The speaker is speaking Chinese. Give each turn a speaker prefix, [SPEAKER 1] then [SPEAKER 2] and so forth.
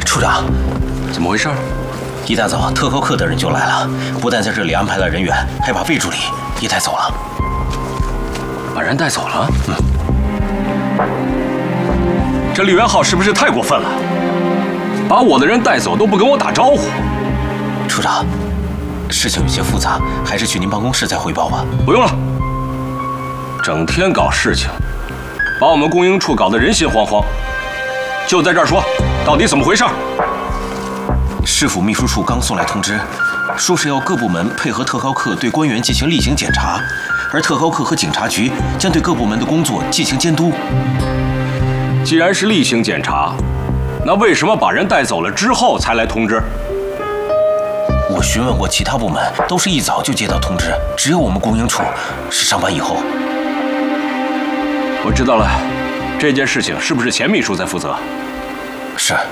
[SPEAKER 1] 处长，
[SPEAKER 2] 怎么回事？
[SPEAKER 1] 一大早，特高课的人就来了，不但在这里安排了人员，还把魏助理也带走了。
[SPEAKER 2] 把人带走了？这厉元浩是不是太过分了？把我的人带走都不跟我打招呼。
[SPEAKER 1] 处长，事情有些复杂，还是去您办公室再汇报吧。
[SPEAKER 2] 不用了，整天搞事情，把我们供应处搞得人心惶惶。就在这儿说，到底怎么回事？
[SPEAKER 1] 市府秘书处刚送来通知，说是要各部门配合特高课对官员进行例行检查，而特高课和警察局将对各部门的工作进行监督。
[SPEAKER 2] 既然是例行检查，那为什么把人带走了之后才来通知？
[SPEAKER 1] 我询问过其他部门，都是一早就接到通知，只有我们供应处是上班以后。
[SPEAKER 2] 我知道了，这件事情是不是钱秘书在负责？